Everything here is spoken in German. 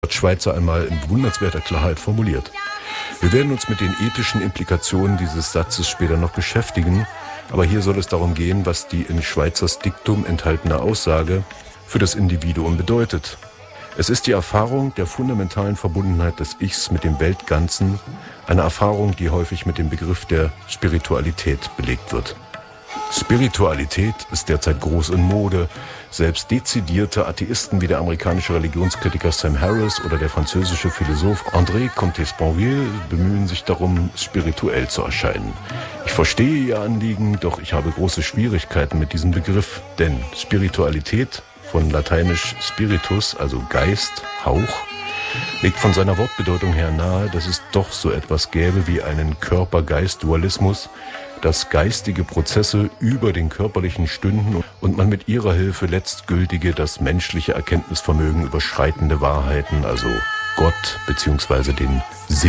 hat Schweitzer einmal in bewundernswerter Klarheit formuliert. Wir werden uns mit den ethischen Implikationen dieses Satzes später noch beschäftigen, aber hier soll es darum gehen, was die in Schweitzers Diktum enthaltene Aussage für das Individuum bedeutet. Es ist die Erfahrung der fundamentalen Verbundenheit des Ichs mit dem Weltganzen, eine Erfahrung, die häufig mit dem Begriff der Spiritualität belegt wird. Spiritualität ist derzeit groß in Mode. Selbst dezidierte Atheisten wie der amerikanische Religionskritiker Sam Harris oder der französische Philosoph André Comte-Sponville bemühen sich darum, spirituell zu erscheinen. Ich verstehe ihr Anliegen, doch ich habe große Schwierigkeiten mit diesem Begriff, denn Spiritualität, von lateinisch spiritus, also Geist, Hauch, legt von seiner Wortbedeutung her nahe, dass es doch so etwas gäbe wie einen Körper-Geist-Dualismus, dass geistige Prozesse über den körperlichen stünden und man mit ihrer Hilfe letztgültige, das menschliche Erkenntnisvermögen überschreitende Wahrheiten, also Gott bzw. den Sinn